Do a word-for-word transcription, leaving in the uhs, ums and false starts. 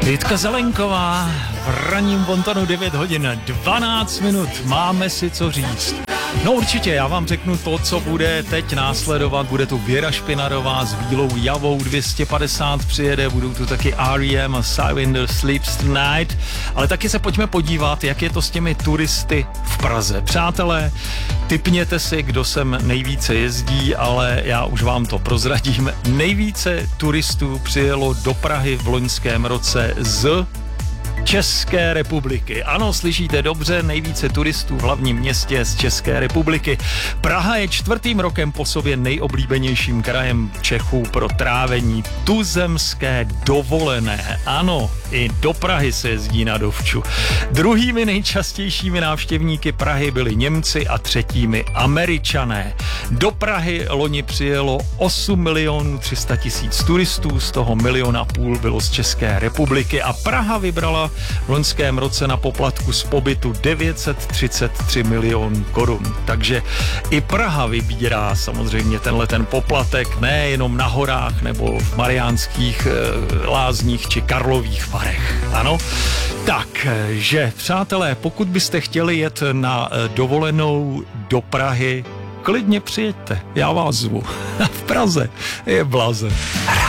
Jitka Zelenková v ranním Bontonu devět hodin dvanáct minut. Máme si co říct. No určitě, já vám řeknu to, co bude teď následovat. Bude tu Věra Špinarová s Bílou javou, dvě stě padesát přijede, budou tu taky R E M a Sidewinder Sleeps Tonight. Ale taky se pojďme podívat, jak je to s těmi turisty v Praze. Přátelé, tipněte si, kdo sem nejvíce jezdí, ale já už vám to prozradím. Nejvíce turistů přijelo do Prahy v loňském roce z České republiky. Ano, slyšíte dobře, nejvíce turistů v hlavním městě z České republiky. Praha je čtvrtým rokem po sobě nejoblíbenějším krajem Čechů pro trávení tuzemské dovolené. Ano, i do Prahy se jezdí na dovču. Druhými nejčastějšími návštěvníky Prahy byli Němci a třetími Američané. Do Prahy loni přijelo osm milionů tři sta tisíc turistů, z toho milion a půl bylo z České republiky a Praha vybrala v loňském roce na poplatku z pobytu devět set třicet tři milionů korun. Takže i Praha vybírá samozřejmě tenhle ten poplatek nejenom na horách nebo v Mariánských e, lázních či Karlových Varech. Ano? Takže, přátelé, pokud byste chtěli jet na e, dovolenou do Prahy, klidně přijeďte. Já vás zvu. V Praze je blaze.